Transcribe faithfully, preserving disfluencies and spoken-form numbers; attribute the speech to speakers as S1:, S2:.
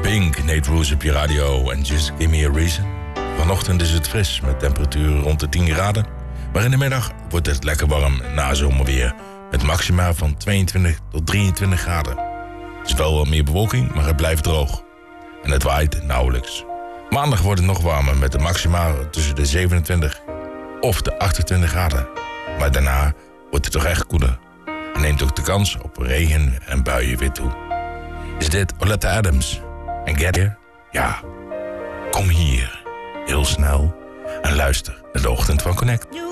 S1: Pink, Nate Roos op je radio en Just Give Me A Reason. Vanochtend is het fris met temperaturen rond de tien graden. Maar in de middag wordt het lekker warm na zomerweer. Met maxima van tweeëntwintig tot drieëntwintig graden. Het is wel wat meer bewolking, maar het blijft droog. En het waait nauwelijks. Maandag wordt het nog warmer met de maxima tussen de zevenentwintig of de achtentwintig graden. Maar daarna wordt het toch echt koeler. En neemt ook de kans op regen en buien weer toe. Is dit Oleta Adams en Get Here? Ja, kom hier, heel snel, en luister naar de ochtend van Connect.